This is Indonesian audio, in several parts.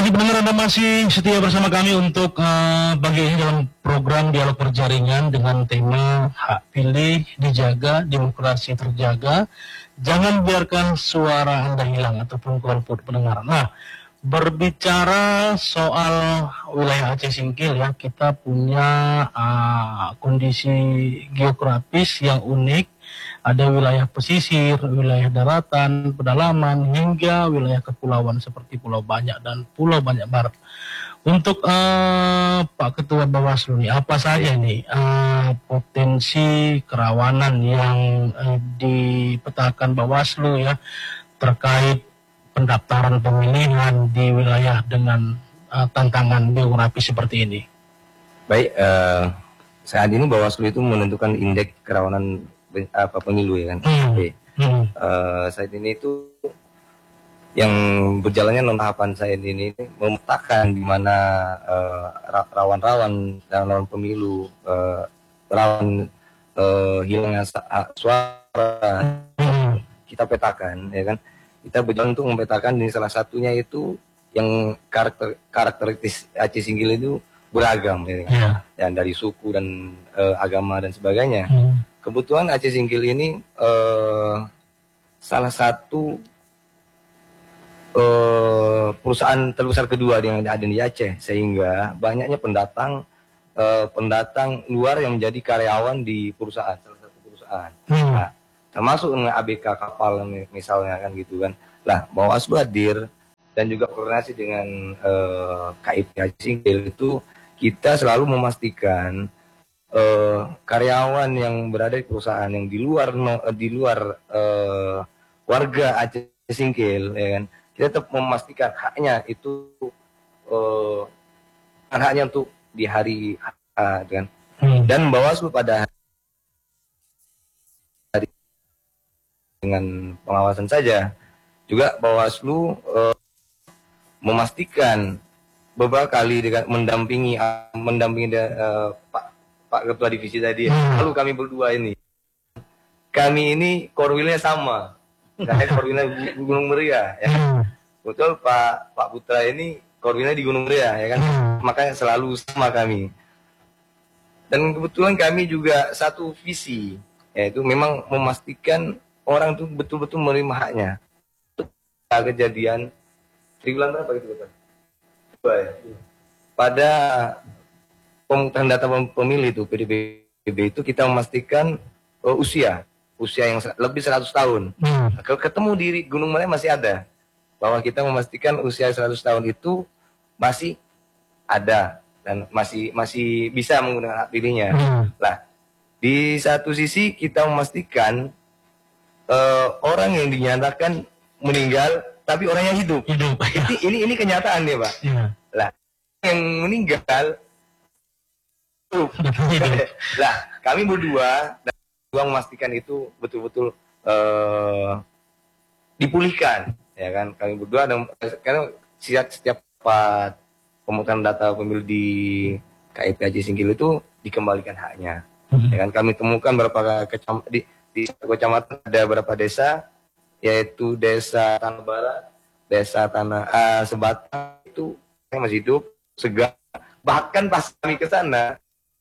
Bagi pendengar, Anda masih setia bersama kami untuk pagi ini dalam program Dialog Berjaringan dengan tema Hak Pilih Dijaga, Demokrasi Terjaga. Jangan biarkan suara Anda hilang ataupun golput pendengar. Nah, berbicara soal wilayah Aceh Singkil ya, kita punya kondisi geografis yang unik. Ada wilayah pesisir, wilayah daratan, pedalaman, hingga wilayah kepulauan seperti Pulau Banyak dan Pulau Banyak Barat. Untuk Pak Ketua Bawaslu nih, apa saja nih potensi kerawanan yang dipetakan Bawaslu ya terkait pendaftaran pemilihan di wilayah dengan tantangan geografis seperti ini? Baik, saat ini Bawaslu itu menentukan indeks kerawanan pemilu ya kan. Saat ini itu yang berjalannya tahapan saat ini memetakan di mana rawan-rawan dalam rawan pemilu, rawan hilangnya suara, kita petakan ya kan. Kita berjalan untuk memetakan, ini salah satunya itu yang karakteristik Aceh Singkil itu beragam ya kan? Yang dari suku dan agama dan sebagainya. Kebetulan Aceh Singkil ini salah satu perusahaan terbesar kedua yang ada di Aceh, sehingga banyaknya pendatang luar yang menjadi karyawan di perusahaan, salah satu perusahaan. Nah, termasuk dengan ABK kapal misalnya kan gitu kan. Lah, Bawaslu hadir dan juga koordinasi dengan KIP Aceh Singkil itu kita selalu memastikan karyawan yang berada di perusahaan yang di luar warga Aceh Singkil ya kan, kita tetap memastikan haknya itu haknya untuk di hari kan. Dan Bawaslu pada hari dengan pengawasan saja juga Bawaslu memastikan beberapa kali dengan mendampingi Pak Ketua Divisi tadi. Lalu kami berdua ini korwilnya sama. Saya korwilnya Gunung Meriah ya. Betul Pak Putra ini korwilnya di Gunung Meriah ya kan. Makanya selalu sama kami. Dan kebetulan kami juga satu visi, yaitu memang memastikan orang itu betul-betul menerima haknya. Kejadian triwulan berapa gitu Pak? Ya. Pada pemungutan data pemilih itu PDB itu kita memastikan usia yang lebih 100 tahun. Kalau ketemu di Gunung Meriah masih ada, bahwa kita memastikan usia 100 tahun itu masih ada dan masih bisa menggunakan hak pilihnya. Lah, di satu sisi kita memastikan orang yang dinyatakan meninggal tapi orang yang hidup. Ini kenyataan ya Pak. Lah, yang meninggal lah kami berdua memastikan itu betul-betul dipulihkan ya kan. Kami berdua karena setiap pemungutan data pemilu di KIP Aceh Singkil itu dikembalikan haknya ya kan. Kami temukan beberapa di kecamatan ada beberapa desa, yaitu Desa Tanah Barat, Desa Tanah Sebatang itu yang masih hidup segar. Bahkan pas kami ke sana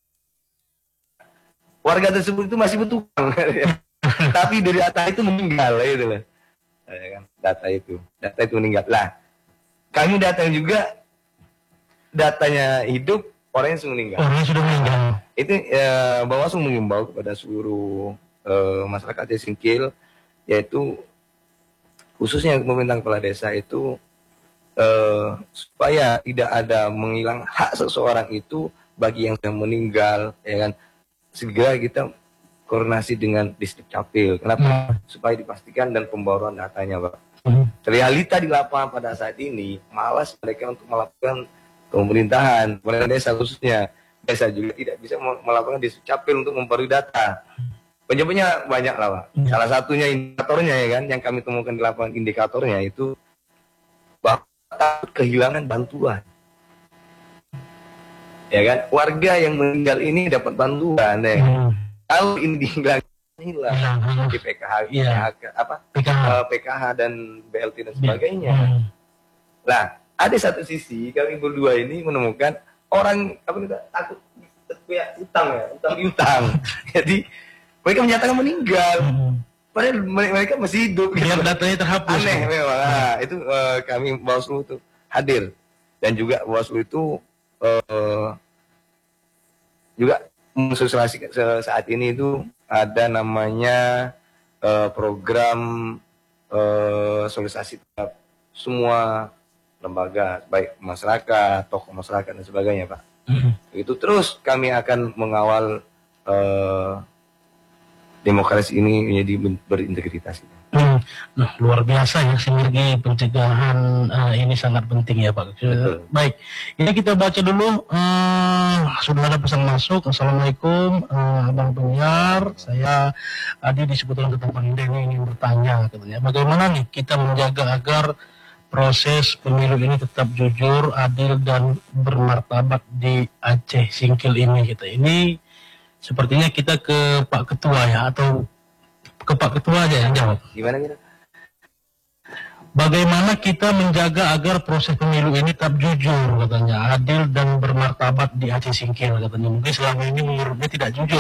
warga tersebut itu masih bertukang tapi dari data itu meninggal gitu loh ya kan. Data itu meninggal. Lah, kami datang juga datanya hidup, orangnya sudah meninggal. Itu Bawaslu mengimbau kepada seluruh masyarakat Aceh Singkil, yaitu khususnya pemerintah kepala desa itu supaya tidak ada menghilang hak seseorang itu bagi yang sudah meninggal ya kan. Segera kita koordinasi dengan Distrik Capil. Kenapa? Supaya dipastikan dan pembaruan datanya, Pak. Realita di lapangan pada saat ini, malas mereka untuk melakukan pemerintahan, pemerintah desa khususnya. Desa juga tidak bisa melakukan Distrik Capil untuk memperoleh data. Penyebabnya banyak lah, Pak. Salah satunya indikatornya ya kan, yang kami temukan di lapangan indikatornya itu bahwa takut kehilangan bantuan. Ya kan, warga yang meninggal ini dapat bantuan ya. Kalau ini hilang di PKH, PKH dan BLT dan sebagainya. Lah, ada satu sisi kami berdua ini menemukan orang apa kita takut kayak utang ya, utang piutang. Jadi mereka menyatakan meninggal. Padahal mereka masih hidup. Biar datanya terhapus. Aneh memang. Nah, itu kami Bawaslu itu hadir dan juga Bawaslu itu juga mensosialisasikan saat ini itu ada namanya program sosialisasi terhadap semua lembaga, baik masyarakat, tokoh masyarakat dan sebagainya, Pak. Itu terus kami akan mengawal demokrasi ini menjadi berintegritas. Nah, luar biasa ya, sinergi pencegahan ini sangat penting ya Pak. Baik, ini kita baca dulu. Sudah ada pesan masuk. Assalamualaikum Abang Penyiar, saya Adi di Seputaran Ketapang Denny ingin bertanya katanya, bagaimana nih kita menjaga agar proses pemilu ini tetap jujur, adil dan bermartabat di Aceh Singkil ini gitu. Ini sepertinya kita ke Pak Ketua ya, atau ke Pak Ketua aja yang jawab. Gimana gitu? Bagaimana kita menjaga agar proses pemilu ini tetap jujur katanya, adil dan bermartabat di Aceh Singkil katanya. Mungkin selama ini menurutnya tidak jujur.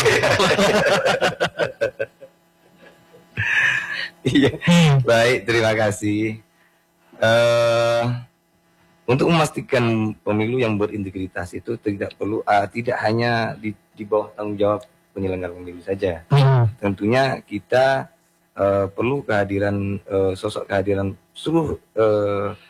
Iya. Baik, terima kasih. Untuk memastikan pemilu yang berintegritas itu tidak perlu tidak hanya di bawah tanggung jawab penyelenggara pemilu saja. Tentunya kita perlu kehadiran sosok kehadiran seluruh